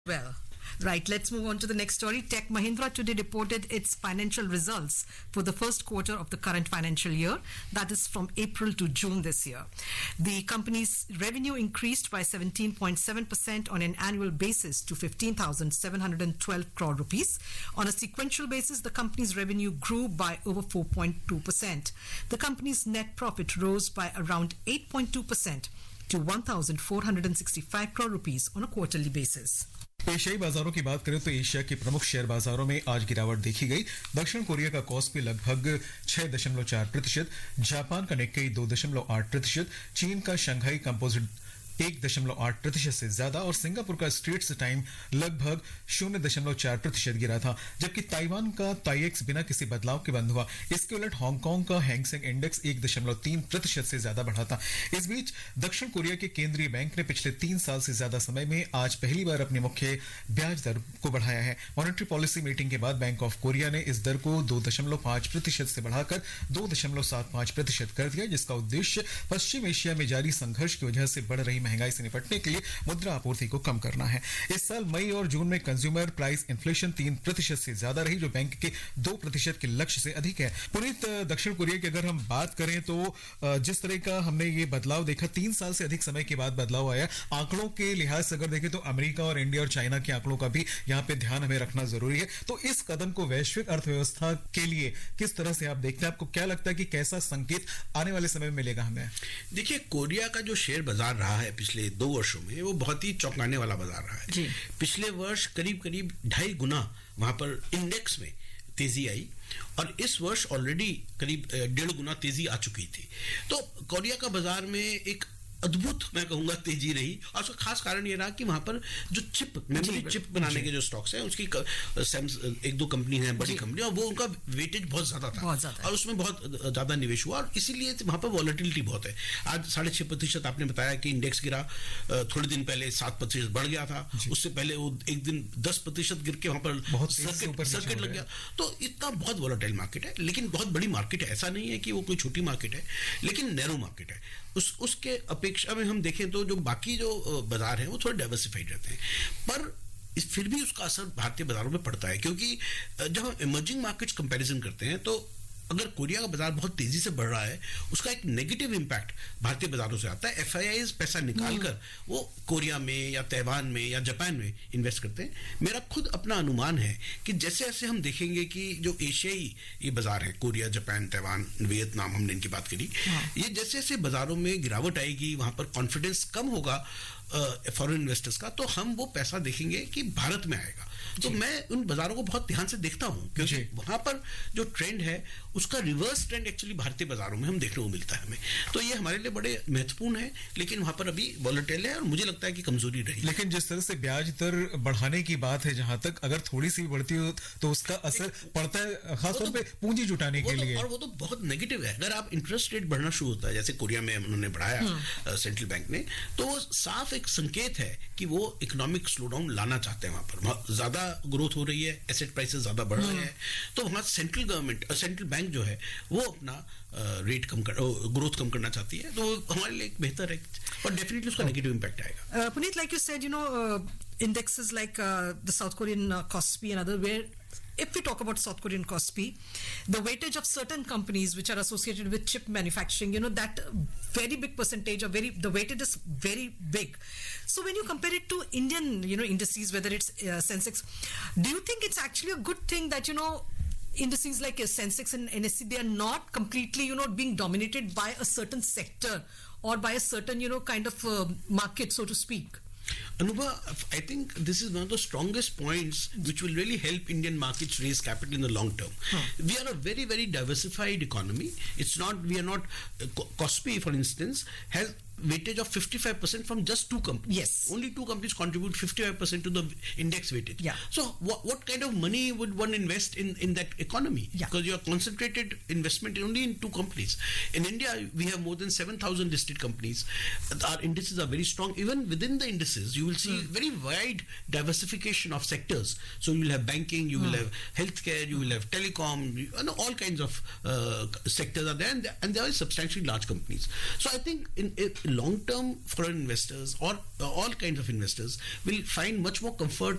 Well, right, let's move on to the next story. Tech Mahindra today reported its financial results for the first quarter of the current financial year, that is from April to June this year. The company's revenue increased by 17.7% on an annual basis to 15,712 crore rupees. On a sequential basis, the company's revenue grew by over 4.2%. The company's net profit rose by around 8.2% to 1,465 crore rupees on a quarterly basis. एशियाई बाजारों की बात करें तो Asia के प्रमुख share बाजारों में आज गिरावट देखी गई। दक्षिण कोरिया का कॉस्पी लगभग 6.4%, जापान का निक्केई 2.8%, चीन का शंघाई कंपोजिट 1.8% से ज्यादा और सिंगापुर का स्ट्रेट्स टाइम लगभग 0.4% गिरा था, जबकि ताइवान का ताइएक्स बिना किसी बदलाव के बंद हुआ। इसके उलट हांगकांग का हैंगसेंग इंडेक्स 1.3% से ज्यादा बढ़ा था। इस बीच दक्षिण कोरिया के केंद्रीय बैंक ने पिछले 3 साल से ज्यादा समय में आज पहली बार अपनी मुख्य ब्याज दर को बढ़ाया है। मॉनेटरी पॉलिसी मीटिंग के बाद बैंक ऑफ कोरिया ने इस दर को 2.5% से बढ़ाकर 2.75% कर दिया, जिसका उद्देश्य पश्चिम एशिया में जारी संघर्ष की वजह से बढ़ रही महंगाई से निपटने के लिए मुद्रा आपूर्ति को कम करना है। इस साल मई और जून में कंज्यूमर प्राइस इन्फ्लेशन 3% से ज्यादा रही, जो बैंक के 2% के लक्ष्य से अधिक है। पुनीत, दक्षिण कोरिया की अगर हम बात करें तो जिस तरह का हमने ये बदलाव देखा, 3 साल से अधिक समय के बाद बदलाव आया। आंकड़ों के लिहाज से अगर देखें तो अमेरिका और इंडिया और चाइना के आंकड़ों का भी यहाँ पे ध्यान हमें रखना जरूरी है। तो इस कदम को वैश्विक अर्थव्यवस्था के लिए किस तरह से आप देखते हैं? आपको क्या लगता है कि कैसा संकेत आने वाले समय में मिलेगा हमें? देखिए, कोरिया का जो शेयर बाजार रहा है पिछले 2 वर्षों में, वो बहुत ही चौंकाने वाला बाजार रहा है। पिछले वर्ष करीब 2.5 गुना वहां पर इंडेक्स में तेजी आई और इस वर्ष ऑलरेडी करीब 1.5 गुना तेजी आ चुकी थी। तो कोरिया का बाजार में एक अद्भुत, मैं कहूंगा, तेजी रही और उसका खास कारण ये रहा कि वहां पर जो मेमोरी चिप बनाने के जो स्टॉक्स हैं, उसकी 1-2 कंपनी है, बड़ी कंपनी, और वो उनका वेटेज बहुत ज्यादा था और उसमें बहुत ज्यादा निवेश हुआ और इसीलिए वहां पर वॉलेटिलिटी बहुत है। आज 6.5% आपने बताया कि इंडेक्स गिरा, थोड़े दिन पहले 7% बढ़ गया था, उससे पहले वो एक दिन 10% गिर के वहां पर सर्किट लग गया। तो इतना बहुत वॉलेटाइल मार्केट है, लेकिन बहुत बड़ी मार्केट है। ऐसा नहीं है कि वो कोई छोटी मार्केट है, लेकिन नैरो मार्केट है। उसके अपेक्षा में हम देखें तो जो बाकी जो बाजार हैं वो थोड़े डाइवर्सिफाइड रहते हैं, पर फिर भी उसका असर भारतीय बाजारों में पड़ता है, क्योंकि जब हम इमर्जिंग मार्केट्स कंपैरिजन करते हैं तो अगर कोरिया का बाजार बहुत तेजी से बढ़ रहा है, उसका एक नेगेटिव इंपैक्ट भारतीय बाजारों से आता है। FIIs पैसा निकालकर वो कोरिया में या ताइवान में या जापान में इन्वेस्ट करते हैं। मेरा खुद अपना अनुमान है कि जैसे जैसे हम देखेंगे कि जो एशियाई ये बाजार है, कोरिया, जापान, ताइवान, वियतनाम, हमने इनकी बात करी, ये जैसे जैसे बाजारों में गिरावट आएगी, वहां पर कॉन्फिडेंस कम होगा फॉरेन इन्वेस्टर्स का, तो हम वो पैसा देखेंगे कि भारत में आएगा। तो मैं उन बाजारों को बहुत ध्यान से देखता हूं, क्योंकि वहां पर जो ट्रेंड है उसका रिवर्स ट्रेंड एक्चुअली भारतीय बाजारों में हम देखने को मिलता है हमें। तो ये हमारे लिए बड़े महत्वपूर्ण है, लेकिन वहां पर अभी वॉलेटाइल है और मुझे लगता है कि कमजोरी रही। लेकिन जिस तरह से ब्याज दर बढ़ाने की बात है, जहां तक अगर थोड़ी सी बढ़ती हो तो उसका असर पड़ता है, खासतौर पे पूंजी जुटाने के लिए। और वो तो बहुत नेगेटिव है। अगर आप इंटरेस्ट रेट बढ़ना शुरू होता है, जैसे कोरिया में उन्होंने बढ़ाया सेंट्रल बैंक ने, तो वो साफ एक संकेत है कि वो इकोनॉमिक स्लोडाउन लाना चाहते हैं। वहां पर ज्यादा ग्रोथ हो रही है, एसेट प्राइसेस ज्यादा बढ़ रहे हैं, तो वहां सेंट्रल बैंक जो है वो अपना रेट ग्रोथ कम करना चाहती है। तो हमारे लिए बेहतर है और डेफिनेटली उसका नेगेटिव इम्पैक्ट आएगा। Puneet, like you said, indexes like the South Korean Kospi and other, where if we talk about South Korean Kospi, the weightage of certain companies which are associated with chip manufacturing, that very big percentage of the weightage is very big. So when you compare it to Indian, indices, whether it's Sensex, do you think it's actually a good thing that, indices like Sensex and NSE, they are not completely, being dominated by a certain sector or by a certain, kind of market, so to speak? Anubha, I think this is one of the strongest points which will really help Indian markets raise capital in the long term. We are a very, very diversified economy. We are not, Kospi, for instance, has weightage of 55% from just 2 companies. Yes. Only 2 companies contribute 55% to the index weightage. Yeah. So what kind of money would one invest in that economy? Yeah. Because you are concentrated investment only in 2 companies. In India, we have more than 7,000 listed companies. Our indices are very strong. Even within the indices, you will see very wide diversification of sectors. So you will have banking, you will have healthcare, you will have telecom, all kinds of sectors are there, and they are substantially large companies. So I think in long-term foreign investors or all kinds of investors will find much more comfort